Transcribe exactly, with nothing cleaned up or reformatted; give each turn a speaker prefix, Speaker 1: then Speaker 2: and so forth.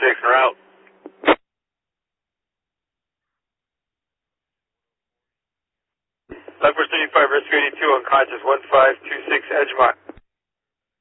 Speaker 1: six, en route. Southwest thirty-five, rescue eighty-two, unconscious, one five two six, Edgemont.